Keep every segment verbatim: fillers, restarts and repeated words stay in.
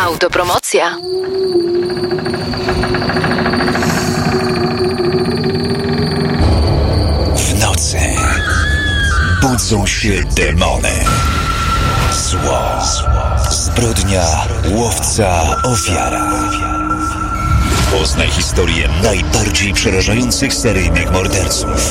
Autopromocja. W nocy budzą się demony. Zło, zbrodnia, łowca, ofiara. Poznaj historię najbardziej przerażających seryjnych morderców.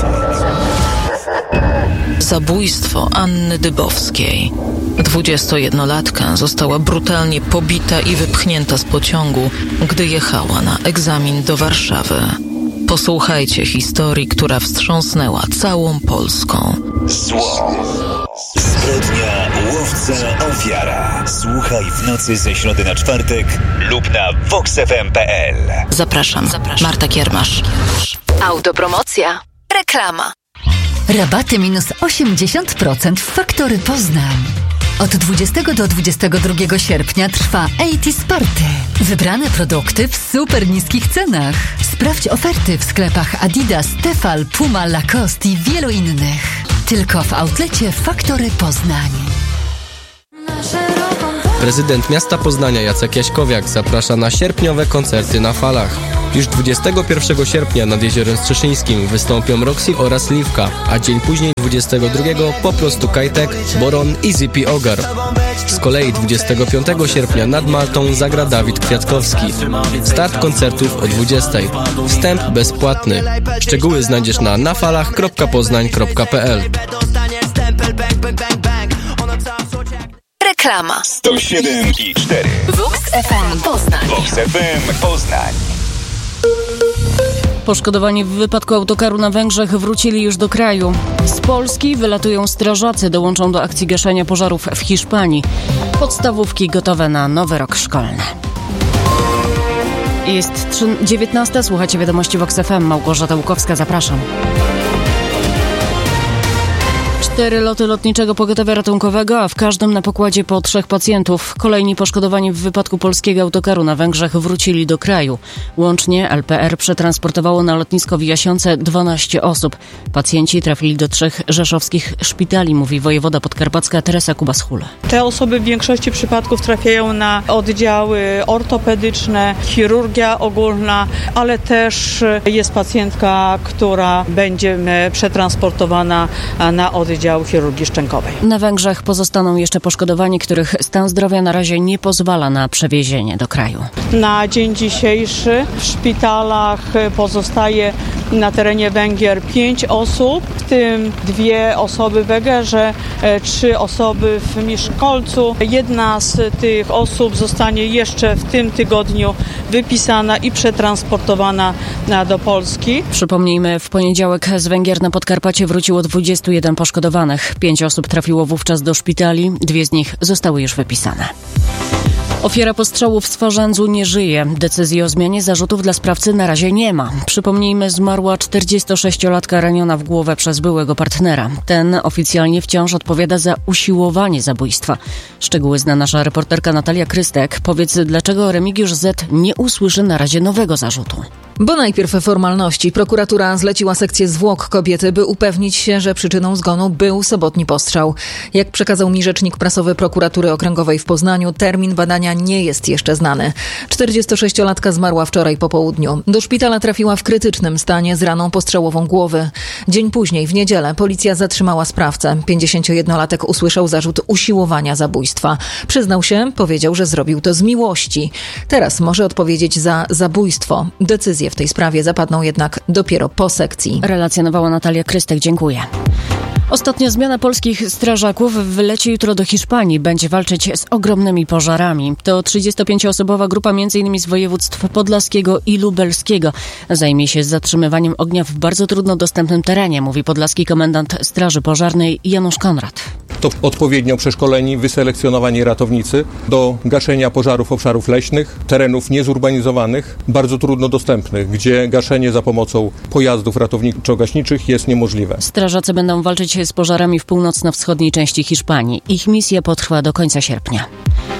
Zabójstwo Anny Dybowskiej. Dwudziestojednolatka została brutalnie pobita i wypchnięta z pociągu, gdy jechała na egzamin do Warszawy. Posłuchajcie historii, która wstrząsnęła całą Polską. Zło, zbrodnia, łowca, ofiara. Słuchaj w nocy ze środy na czwartek lub na vox f m kropka p l. Zapraszam, Zapraszam. Marta Kiermasz. Autopromocja. Reklama. Rabaty minus osiemdziesiąt procent w Faktory Poznań. Od dwudziestego do dwudziestego drugiego sierpnia trwa osiemdziesiąt Party. Wybrane produkty w super niskich cenach. Sprawdź oferty w sklepach Adidas, Tefal, Puma, Lacoste i wielu innych. Tylko w outlecie Faktory Poznań. Prezydent miasta Poznania Jacek Jaśkowiak zaprasza na sierpniowe koncerty na falach. Już dwudziestego pierwszego sierpnia nad Jeziorem Strzeszyńskim wystąpią Roxy oraz Liwka, a dzień później dwudziestego drugiego po prostu Kajtek, Boron i Zippy Ogar. Z kolei dwudziestego piątego sierpnia nad Maltą zagra Dawid Kwiatkowski. Start koncertów o dwudziestej. Wstęp bezpłatny. Szczegóły znajdziesz na nafalach kropka poznań kropka p l. Reklama. sto siedem i cztery. vox f m Poznań. vox f m Poznań. Poszkodowani w wypadku autokaru na Węgrzech wrócili już do kraju. Z Polski wylatują strażacy, dołączą do akcji gaszenia pożarów w Hiszpanii. Podstawówki gotowe na nowy rok szkolny. Jest dziewiętnasta, słuchacie wiadomości vox f m. Małgorzata Łukowska, zapraszam. Cztery loty lotniczego pogotowia ratunkowego, a w każdym na pokładzie po trzech pacjentów. Kolejni poszkodowani w wypadku polskiego autokaru na Węgrzech wrócili do kraju. Łącznie L P R przetransportowało na lotnisko w Jasiące dwanaście osób. Pacjenci trafili do trzech rzeszowskich szpitali, mówi wojewoda podkarpacka Teresa Kubas-Hul. Te osoby w większości przypadków trafiają na oddziały ortopedyczne, chirurgia ogólna, ale też jest pacjentka, która będzie przetransportowana na oddział Dział Chirurgii Szczękowej. Na Węgrzech pozostaną jeszcze poszkodowani, których stan zdrowia na razie nie pozwala na przewiezienie do kraju. Na dzień dzisiejszy w szpitalach pozostaje na terenie Węgier pięć osób, w tym dwie osoby w Egerze, trzy osoby w Miszkolcu. Jedna z tych osób zostanie jeszcze w tym tygodniu wypisana i przetransportowana do Polski. Przypomnijmy, w poniedziałek z Węgier na Podkarpacie wróciło dwudziestu jeden poszkodowanych. Pięć osób trafiło wówczas do szpitali, dwie z nich zostały już wypisane. Ofiara postrzału w Swarzędzu nie żyje. Decyzji o zmianie zarzutów dla sprawcy na razie nie ma. Przypomnijmy, zmarła czterdziestosześciolatka raniona w głowę przez byłego partnera. Ten oficjalnie wciąż odpowiada za usiłowanie zabójstwa. Szczegóły zna nasza reporterka Natalia Krystek. Powiedz, dlaczego Remigiusz Z. nie usłyszy na razie nowego zarzutu? Bo najpierw formalności. Prokuratura zleciła sekcję zwłok kobiety, by upewnić się, że przyczyną zgonu był sobotni postrzał. Jak przekazał mi rzecznik prasowy Prokuratury Okręgowej w Poznaniu, termin badania nie jest jeszcze znany. czterdziestosześciolatka zmarła wczoraj po południu. Do szpitala trafiła w krytycznym stanie z raną postrzałową głowy. Dzień później, w niedzielę, policja zatrzymała sprawcę. pięćdziesięciojednolatek usłyszał zarzut usiłowania zabójstwa. Przyznał się, powiedział, że zrobił to z miłości. Teraz może odpowiedzieć za zabójstwo. Decyzje w tej sprawie zapadną jednak dopiero po sekcji. Relacjonowała Natalia Krystek, dziękuję. Ostatnia zmiana polskich strażaków wyleci jutro do Hiszpanii. Będzie walczyć z ogromnymi pożarami. To trzydziestopięcioosobowa grupa m.in. z województw podlaskiego i lubelskiego. Zajmie się zatrzymywaniem ognia w bardzo trudno dostępnym terenie, mówi podlaski komendant Straży Pożarnej Janusz Konrad. To odpowiednio przeszkoleni, wyselekcjonowani ratownicy do gaszenia pożarów obszarów leśnych, terenów niezurbanizowanych, bardzo trudno dostępnych, gdzie gaszenie za pomocą pojazdów ratowniczo-gaśniczych jest niemożliwe. Strażacy będą walczyć z pożarami w północno-wschodniej części Hiszpanii. Ich misja potrwa do końca sierpnia.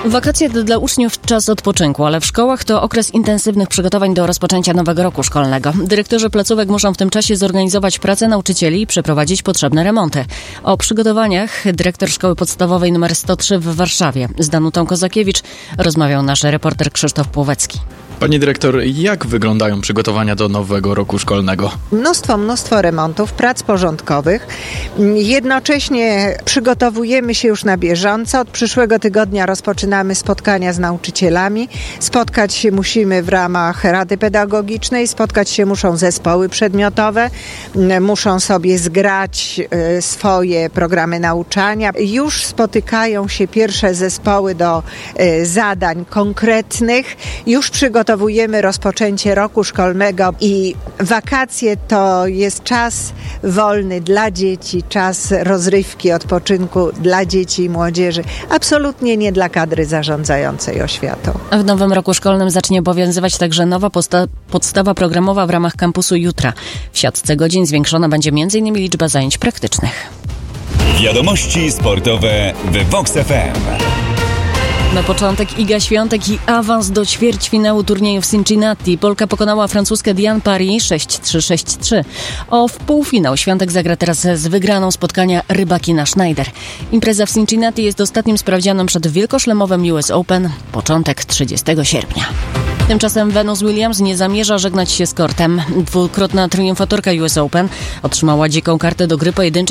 Wakacje to dla uczniów czas odpoczynku, ale w szkołach to okres intensywnych przygotowań do rozpoczęcia nowego roku szkolnego. Dyrektorzy placówek muszą w tym czasie zorganizować pracę nauczycieli i przeprowadzić potrzebne remonty. O przygotowaniach dyrektor Szkoły Podstawowej nr sto trzy w Warszawie z Danutą Kozakiewicz rozmawiał nasz reporter Krzysztof Płowecki. Pani dyrektor, jak wyglądają przygotowania do nowego roku szkolnego? Mnóstwo, mnóstwo remontów, prac porządkowych. Jednocześnie przygotowujemy się już na bieżąco. Od przyszłego tygodnia rozpoczynamy spotkania z nauczycielami. Spotkać się musimy w ramach Rady Pedagogicznej, spotkać się muszą zespoły przedmiotowe, muszą sobie zgrać swoje programy nauczania. Już spotykają się pierwsze zespoły do zadań konkretnych. Już przygotowujemy Przygotowujemy rozpoczęcie roku szkolnego i wakacje to jest czas wolny dla dzieci, czas rozrywki, odpoczynku dla dzieci i młodzieży. Absolutnie nie dla kadry zarządzającej oświatą. W nowym roku szkolnym zacznie obowiązywać także nowa posta- podstawa programowa w ramach kampusu Jutra. W siatce godzin zwiększona będzie m in liczba zajęć praktycznych. Wiadomości sportowe w Vox F M. Na początek Iga Świątek i awans do ćwierćfinału turnieju w Cincinnati. Polka pokonała francuskę Diane Paris sześć trzy sześć trzy. O w półfinał Świątek zagra teraz z wygraną spotkania Rybakina Schneider. Impreza w Cincinnati jest ostatnim sprawdzianem przed wielkoszlemowym U S Open. Początek trzydziestego sierpnia. Tymczasem Venus Williams nie zamierza żegnać się z kortem. Dwukrotna triumfatorka U S Open otrzymała dziką kartę do gry pojedynczej